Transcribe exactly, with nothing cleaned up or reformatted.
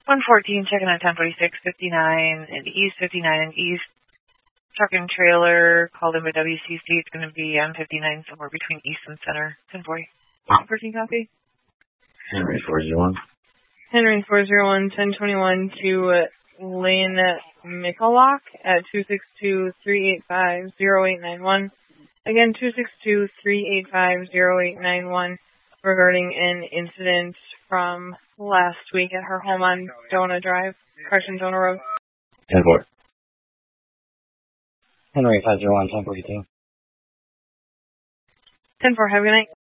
one fourteen, checking on ten forty-six, fifty-nine and East, fifty-nine and East. Truck and trailer called in by W C C. It's going to be on fifty-nine, somewhere between East and Center. ten forty. fourteen copy. Henry four zero one. Henry four zero one, ten twenty-one to uh, Lane Mikulak at two six two, three eight five, zero eight nine one. Again, two six two, three eight five, zero eight nine one regarding an incident from last week at her home on Dona Drive, Carson Dona Road. ten four. Henry five zero one, ten forty-two. ten four, have a good night.